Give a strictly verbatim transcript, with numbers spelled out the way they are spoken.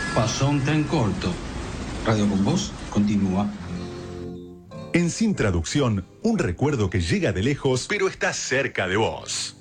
Pasó un tren corto. Radio con Voz continúa. En Sin Traducción, un recuerdo que llega de lejos, pero está cerca de vos.